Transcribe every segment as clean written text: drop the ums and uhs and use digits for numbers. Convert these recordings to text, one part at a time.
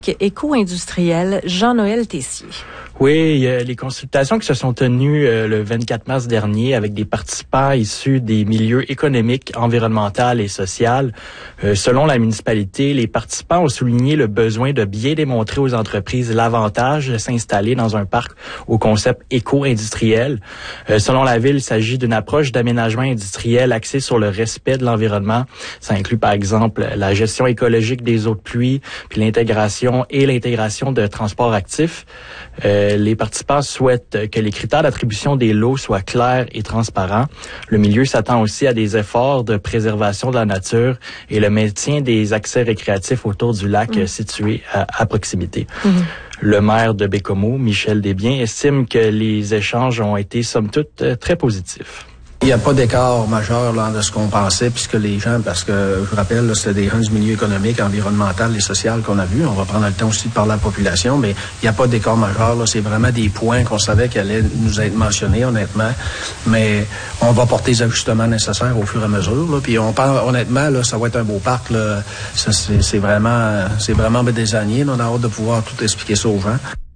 éco-industriel Jean-Noël Tessier. Oui, il y a les consultations qui se sont tenues le 24 mars dernier avec des participants issus des milieux économiques, environnementaux et sociaux. Selon la municipalité, les participants ont souligné le besoin de bien démontrer aux entreprises l'avantage de s'installer dans un parc au concept éco-industriel. Selon la ville, il s'agit d'une approche d'aménagement industriel axée sur le respect de l'environnement. Ça inclut par exemple la gestion écologique des eaux de pluie, puis l'intégration de transports actifs. Les participants souhaitent que les critères d'attribution des lots soient clairs et transparents. Le milieu s'attend aussi à des efforts de préservation de la nature et le maintien des accès récréatifs autour du lac situé à proximité. Le maire de Bécomo, Michel Desbiens, estime que les échanges ont été, somme toute, très positifs. Il n'y a pas d'écart majeur là, de ce qu'on pensait, puisque les gens, parce que je vous rappelle, là, c'était des gens du milieu économique, environnemental et social qu'on a vu. On va prendre le temps aussi de parler à la population, mais il n'y a pas d'écart majeur. Là, c'est vraiment des points qu'on savait qui allaient nous être mentionnés, honnêtement. Mais on va porter les ajustements nécessaires au fur et à mesure. Là. Puis on parle, honnêtement, là, ça va être un beau parc. Là. Ça, c'est vraiment désigné. On a hâte de pouvoir tout expliquer ça aux gens.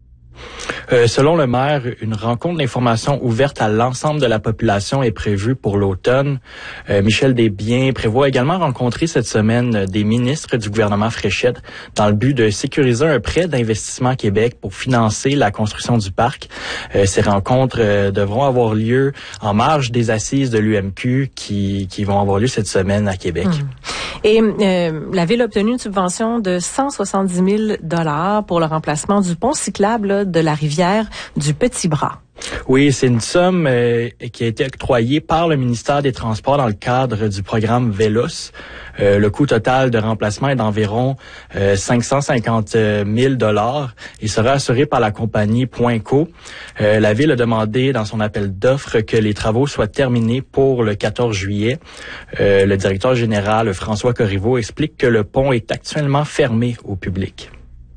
Selon le maire, une rencontre d'information ouverte à l'ensemble de la population est prévue pour l'automne. Michel Desbiens prévoit également rencontrer cette semaine des ministres du gouvernement Fréchette dans le but de sécuriser un prêt d'investissement Québec pour financer la construction du parc. Ces rencontres devront avoir lieu en marge des assises de l'UMQ qui vont avoir lieu cette semaine à Québec. Et la Ville a obtenu une subvention de 170 000 pour le remplacement du pont cyclable de la rivière du Petit-Bras. Oui, c'est une somme qui a été octroyée par le ministère des Transports dans le cadre du programme VELOS. Le coût total de remplacement est d'environ 550 000 et sera assuré par la compagnie Poinco. La Ville a demandé dans son appel d'offres que les travaux soient terminés pour le 14 juillet. Le directeur général, François Corriveau, explique que le pont est actuellement fermé au public.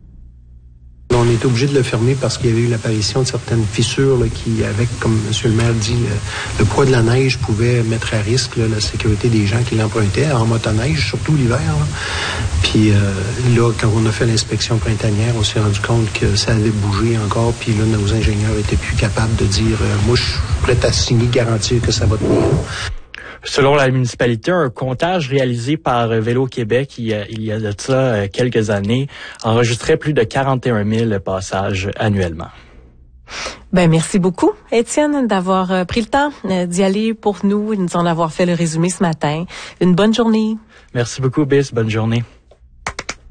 On était obligé de le fermer parce qu'il y avait eu l'apparition de certaines fissures là, qui, avec, comme M. le maire dit, le poids de la neige pouvait mettre à risque là, la sécurité des gens qui l'empruntaient, en motoneige, surtout l'hiver. Là. Puis là, quand on a fait l'inspection printanière, on s'est rendu compte que ça avait bougé encore, puis là, nos ingénieurs étaient plus capables de dire « Moi, je suis prêt à signer, garantir que ça va tenir. » Selon la municipalité, un comptage réalisé par Vélo Québec il y a de ça quelques années enregistrait plus de 41 000 passages annuellement. Merci beaucoup, Étienne, d'avoir pris le temps d'y aller pour nous et de nous en avoir fait le résumé ce matin. Une bonne journée. Merci beaucoup, Bis. Bonne journée.